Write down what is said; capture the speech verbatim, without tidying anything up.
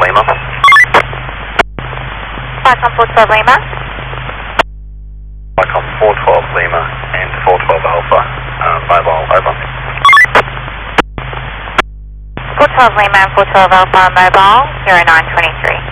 Lima. Falcon four twelve Lima. Falcon four twelve Lima and four twelve Alpha, uh, mobile, over. four twelve Lima and four twelve Alpha, mobile, zero nine two three.